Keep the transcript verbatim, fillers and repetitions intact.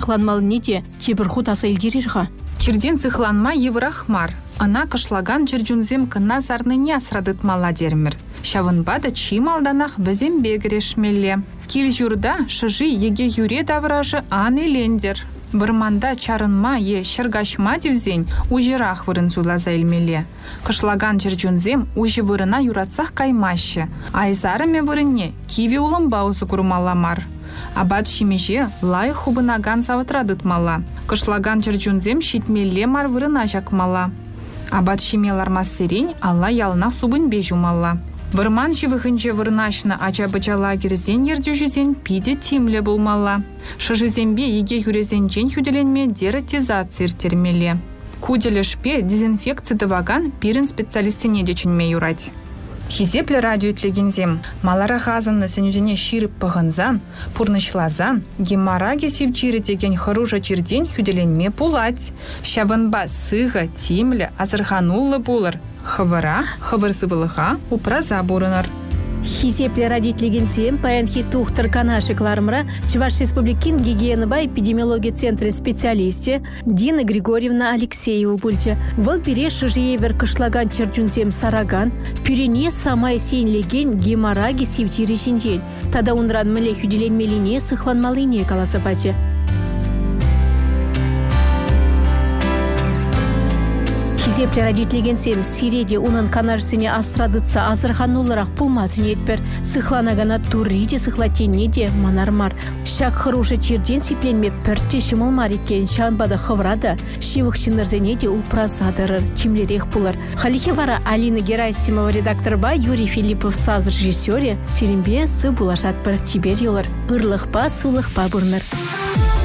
сыхланмалы неде тебір хутаса илгерирға. Черден сыхланма еврахмар. Ана кышлаган черджунзем кына зарныне асрадытмала дермір. Шавынбада чималданах бізем бегірешмелі. Кил журда шыжи еге юре давражы аны лендер. Бірманда чарынма е шыргашма девзень ужирах вырын зулаза илмеле. Кышлаган черджунзем ужи вырына юратсах каймаще. Айзарыме вырыне киви улымбаузы курмаламар. Абат шимеже лай хубынаган саватрадытмала. Кышлаган черджунзем щитмелле мар вырына жакмала. Абат шимелармас серень алла ялнах субын бежумала. Вырман живыхынче вырнашына ача-бача лагерзен ердюжізен пиде тимле болмала. Шыжызенбе еге юрезенчен хюделенме дератизация термеле. Куделешпе дезинфекция даваган пирен специалистине деченме юрать. Хизепле радио тлегензем, малара хазанна сенюзене ширып пағынзан, пурнышлазан, гемараге севчире деген харужа черден хюделенме пулать. Шаванба сыға, тимле, азырхануллы булыр. Хавара, хаварсы былыға, упраза бурынар. Хизепле радиотлегенсем паянхи тухтар канашиклармра Чуваш Республикин гигиенаба эпидемиология центра специалисте Дина Григорьевна Алексеева бульча. Вал переши жиевер кышлаган черджунзем сараган, пюрене самай сейнлеген гемораги сивтири шинжен. Тада унран міле хюделен мелине сыхланмалыне каласапача. Хизепле радиотлегенсем сиреде унан канарсыне астрадыца азырхануларах пулмасын етпер. Сыхланагана туриде сыхлатенеде манармар. Шак хороша черден сипленме пірте шымылмар екен шанбада хыврада шивықшынырзенеде упразадырыр чимлерех пулар. Халихе вара Алина Герасимова редакторба, Юрий Филиппов саз режиссере, сиренбе сы булашат бір чибер йолар. Ырлықпа, сулықпа бұрныр.